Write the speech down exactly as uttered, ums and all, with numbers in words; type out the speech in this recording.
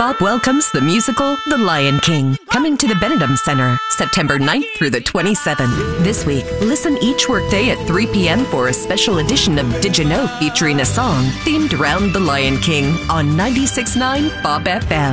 Bebop welcomes the musical The Lion King, coming to the Benedum Center September ninth through the twenty-seventh. This week, listen each workday at three p.m. for a special edition of Did You Know featuring a song themed around The Lion King on ninety-six point nine Bob F M.